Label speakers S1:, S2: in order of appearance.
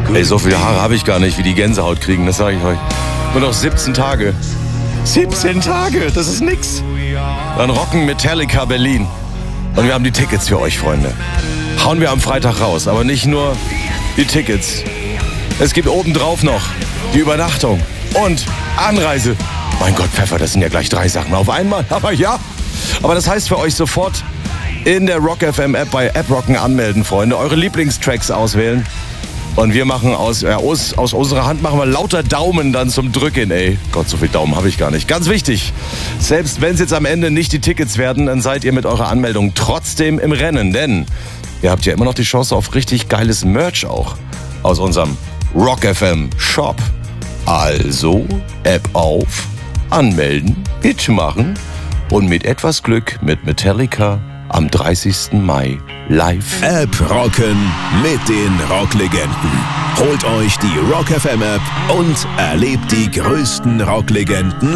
S1: Ey, so viele Haare habe ich gar nicht, wie die Gänsehaut kriegen, das sage ich euch. Nur noch 17 Tage. 17 Tage, das ist nix. Dann rocken Metallica Berlin. Und wir haben die Tickets für euch, Freunde. Hauen wir am Freitag raus, aber nicht nur die Tickets. Es gibt obendrauf noch die Übernachtung und Anreise. Mein Gott, Pfeffer, das sind ja gleich 3 Sachen auf einmal. Aber ja, aber das heißt für euch sofort in der Rock FM App bei AppRocken anmelden, Freunde. Eure Lieblingstracks auswählen. Und wir machen aus unserer Hand machen wir lauter Daumen dann zum Drücken, ey. Gott, so viel Daumen habe ich gar nicht. Ganz wichtig, selbst wenn es jetzt am Ende nicht die Tickets werden, dann seid ihr mit eurer Anmeldung trotzdem im Rennen. Denn ihr habt ja immer noch die Chance auf richtig geiles Merch auch aus unserem Rock FM Shop. Also App auf, anmelden, mitmachen und mit etwas Glück mit Metallica am 30. Mai live.
S2: App rocken mit den Rocklegenden. Holt euch die Rock FM App und erlebt die größten Rocklegenden